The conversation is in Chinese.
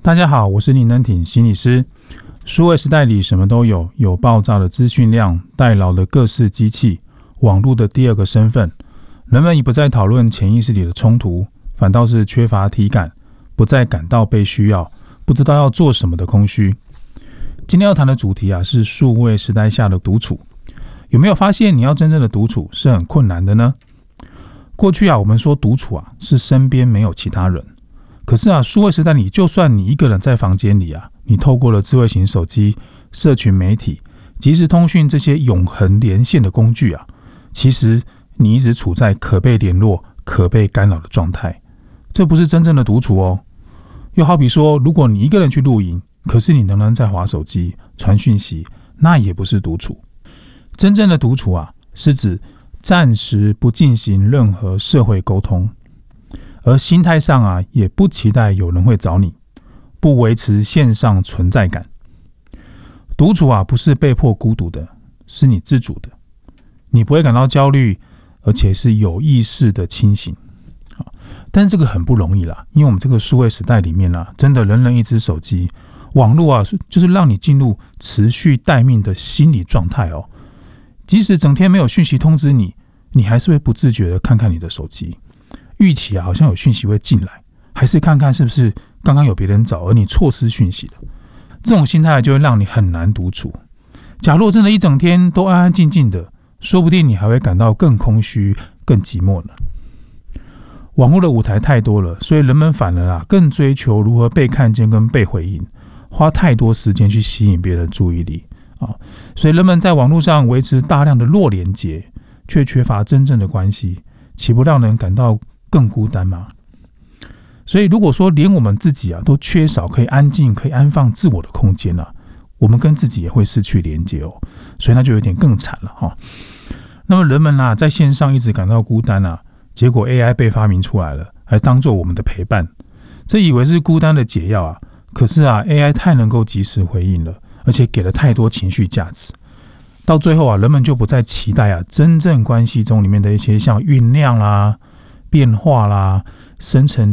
大家好，我是林能挺心理师。数位时代里什么都有，有爆炸的资讯量，代劳的各式机器，网络的第二个身份。人们已不再讨论潜意识里的冲突，反倒是缺乏体感，不再感到被需要，不知道要做什么的空虚。今天要谈的主题是数位时代下的独处。有没有发现你要真正的独处是很困难的呢？过去我们说独处是身边没有其他人。可是数位时代里，就算你一个人在房间里你透过了智慧型手机、社群媒体、即时通讯这些永恒连线的工具其实你一直处在可被联络、可被干扰的状态，这不是真正的独处哦。又好比说，如果你一个人去露营，可是你仍然在滑手机、传讯息，那也不是独处。真正的独处是指暂时不进行任何社会沟通。而心态上也不期待有人会找你，不维持线上存在感。独处不是被迫孤独的，是你自主的。你不会感到焦虑，而且是有意识的清醒。但是这个很不容易啦，因为我们这个数位时代里面真的人人一只手机，网络就是让你进入持续待命的心理状态哦。即使整天没有讯息通知你，你还是会不自觉的看看你的手机。预期好像有讯息会进来，还是看看是不是刚刚有别人找，而你错失讯息了。这种心态就会让你很难独处。假若真的一整天都安安静静的，说不定你还会感到更空虚、更寂寞呢。网络的舞台太多了，所以人们反而更追求如何被看见跟被回应，花太多时间去吸引别人的注意力所以人们在网络上维持大量的弱连结，却缺乏真正的关系，岂不让人感到更孤单吗？所以如果说连我们自己都缺少可以安静、可以安放自我的空间我们跟自己也会失去连接所以那就有点更惨了那么人们在线上一直感到孤单结果 AI 被发明出来了，还当作我们的陪伴，这以为是孤单的解药可是AI 太能够及时回应了，而且给了太多情绪价值，到最后人们就不再期待真正关系中里面的一些像酝酿啦、变化啦、生成